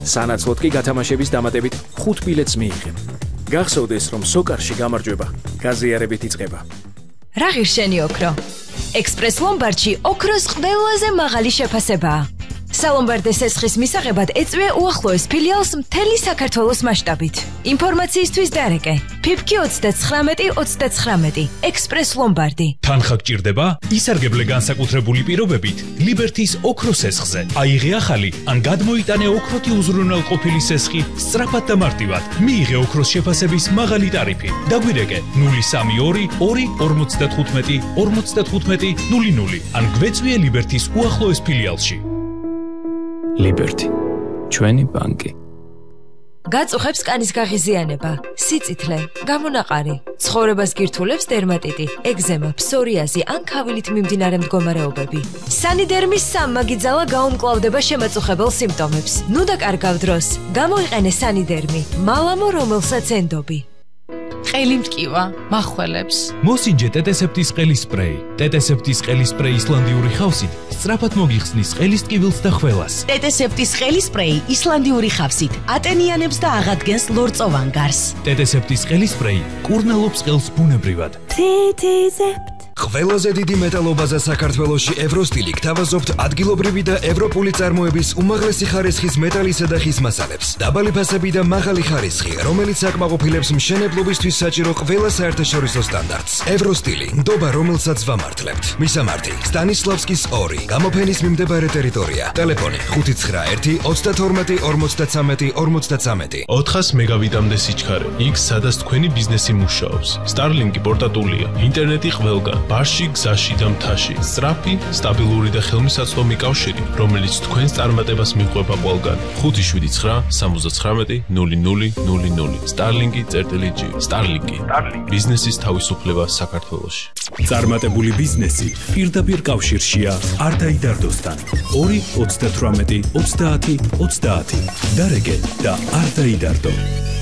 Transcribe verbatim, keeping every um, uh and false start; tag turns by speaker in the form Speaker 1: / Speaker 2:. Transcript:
Speaker 1: სანაცვლოდ კი გათამაშების დამატებით ხუთ ბილეთს მიიღებ. გახსოვდეს, რომ სოკარში გამარჯვება გაზიარებით იწყება.
Speaker 2: რა ღირშენი ოქრო? ექსპრეს ლომბარდში ოქროს ყველაზე მაღალი შეფასებაა. სალომბარდეს ესხის მისაღებად ეწვია უახლოეს ფილიალს მთელი საქართველოს მასშტაბით. ინფორმაციისთვის დარეკე ფიფკი ოცდათხრამეტი ოცდათხრამეტი ექსპრეს ლომბარდი.
Speaker 3: თანხა გჭირდება? ისარგებლე განსაკუთრებული პირობებით ლიბერთის ოქროს ესხზე. აიღე ახალი ან გადმოიტანე ოქროთი უზრუნველყოფილი ესხი სწრაფად და მარტივად. მიიღე ოქროს შეფასების მაღალი ტარიფი. დაგვირეკე ნული სამი ორი ორი ორმოცდათხუთმეტი ორმოცდათხუთმეტი ნული ნული ან გვეწვიე ლიბერთის უახლოეს ფილიალში.
Speaker 4: ლიბერთი, ჩვენი ბანკი.
Speaker 2: გაწუხებს კანის გაღიზიანება, სიწითლე, გამონაყარი, ცხოვრებას გირთულებს დერმატიტი, ეგზემა, ფსორიაზი ან ქავილით მიმდინარე მდგომარეობები. სანიდერმის სამმაგიძალა გაუმკლავდება შემაწუხებელ სიმპტომებს. ნუ დაკარგავ დროს, გამოიყენე სანიდერმი, მალამო რომელსაც ენდობი.
Speaker 5: ყელი მტკივა, მახველებს.
Speaker 3: მოსინჯე ტეტესეპტის ყელის სპრეი. ტეტესეპტის ყელის სპრეი ისლანდიური ხავსით სწრაფად მოგიხსნის ყელის ტკივილს და ხველას.
Speaker 5: ტეტესეპტის ყელის სპრეი ისლანდიური ხავსით ატენიანებს და აღადგენს ლორწოვან გარს.
Speaker 3: ტეტესეპტის ყელის სპრეი კურნალობს ყელს ბუნებრივად.
Speaker 2: ტეტესეპტ
Speaker 6: ყველაზე დიდი მეტალობაზე საქართველოში ევროსტილი გთავაზობთ ადგილობრივი და ევროპული წარმოების უმაღლესი ხარისხის მეტალისა და ხის მასალებს. დაბალი ფასები და მაღალი ხარისხი, რომელიც აკმაყოფილებს მშენებლობისთვის საჭირო ყველა საერთაშორისო სტანდარტს. ევროსტილი, ნდობა, რომელსაც ვამართლებთ. მისამართი: სტანისლავსკის ორი, გამოფენის მიმდებარე ტერიტორია. ტელეფონი: ხუთი ცხრა ერთი ოცდათორმეტი ორმოცდაცამეტი ორმოცდაცამეტი.
Speaker 7: ოთხას მეგავიტამდე სიჩქარე. იქ სადაც თქვენი ბიზნესი მუშაობს. Starlink პორტატულია. ინტერნეტი ყველგან. ბარში, გზაში და მთაში. სწრაფი, სტაბილური და ხელმისაწვდომი კავშირი, რომელიც თქვენს წარმატებას მიყვება ყველგან. ხუთი შვიდი ცხრა სამოცდათხრამეტი ნული ნული ნული ნული. Starlink-ი წერტილი ჯი. Starlink-ი. ბიზნესის თავისუფლება საქართველოში.
Speaker 3: წარმატებული ბიზნესი პირდაპირ კავშირშია არ დაიდარდოსთან. ორი ოცდათვრამეტი ოცდაათი ოცდაათი. დარეკე და არ დაიდარდო.